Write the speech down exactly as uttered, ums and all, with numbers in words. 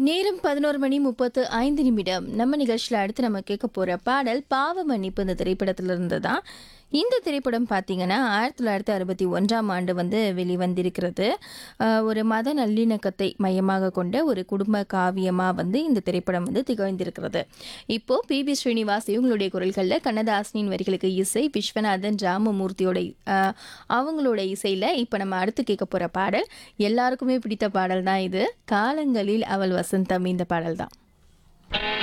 நேரம் பதினொரு மணி முப்பத்து ஐந்து நிமிடம். நம்ம நிகழ்ச்சியில் அடுத்து நம்ம கேட்க போகிற பாடல் பாவ மன்னிப்பு இந்த திரைப்படத்திலிருந்து தான். இந்த திரைப்படம் பார்த்தீங்கன்னா ஆயிரத்தி தொள்ளாயிரத்தி அறுபத்தி ஒன்றாம் ஆண்டு வந்து வெளிவந்திருக்கிறது. அஹ் ஒரு மத நல்லிணக்கத்தை மையமாக கொண்ட ஒரு குடும்ப காவியமாக வந்து இந்த திரைப்படம் வந்து திகழ்ந்திருக்கிறது. இப்போ பி பி ஸ்ரீனிவாஸ் இவங்களுடைய குரல்களில் கண்ணதாசனின் வரிகளுக்கு இசை விஸ்வநாதன் ராமமூர்த்தியோட அஹ், அவங்களோட இசையில் இப்போ நம்ம அடுத்து கேட்க போகிற பாடல் எல்லாருக்குமே பிடித்த பாடல் தான் இது. காலங்களில் அவள் வசந்தம் இந்த பாடல் தான்.